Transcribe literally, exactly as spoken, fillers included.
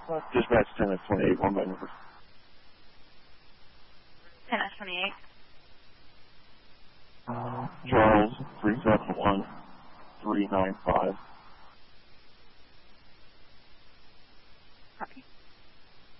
Dispatch ten S twenty-eight, one by number. ten S twenty-eight. Charles, three seven one, three nine five.